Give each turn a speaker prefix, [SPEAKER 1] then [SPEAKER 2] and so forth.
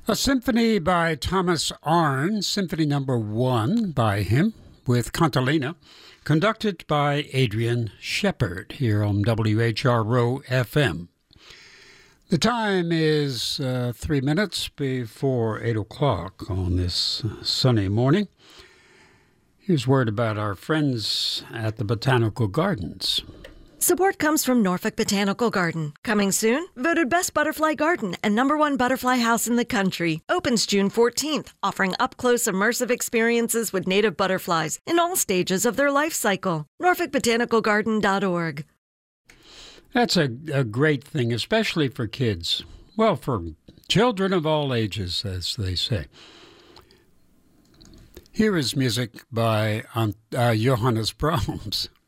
[SPEAKER 1] A symphony by Thomas Arne, Symphony Number 1 by him, with Cantilena, conducted by Adrian Shepard here on WHRO FM. The time is 3 minutes before 8 o'clock on this sunny morning. Here's word about our friends at the Botanical Gardens.
[SPEAKER 2] Support comes from Norfolk Botanical Garden. Coming soon, voted Best Butterfly Garden and #1 butterfly house in the country. Opens June 14th, offering up-close immersive experiences with native butterflies in all stages of their life cycle. NorfolkBotanicalGarden.org.
[SPEAKER 1] That's a great thing, especially for kids. Well, for children of all ages, as they say. Here is music by Johannes Brahms.